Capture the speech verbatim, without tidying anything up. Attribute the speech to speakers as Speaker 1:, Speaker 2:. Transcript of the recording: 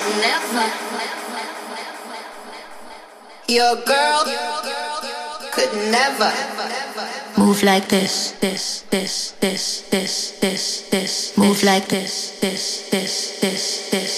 Speaker 1: never. Your girl could never move like this, this, this, this, this, this, this. Move like this, this, this, this, this.